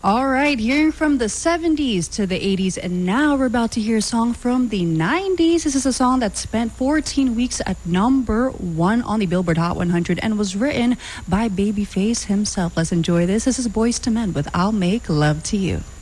All right, hearing from the 70s to the 80s, and now we're about to hear a song from the 90s. This is a song that spent 14 weeks at number one on the Billboard Hot 100 and was written by Babyface himself. Let's enjoy this. This is Boyz II Men with I'll Make Love to You.